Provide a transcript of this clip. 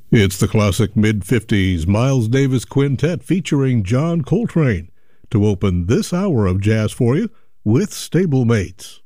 It's the classic mid-50s Miles Davis Quintet featuring John Coltrane to open this hour of jazz for you with Stablemates.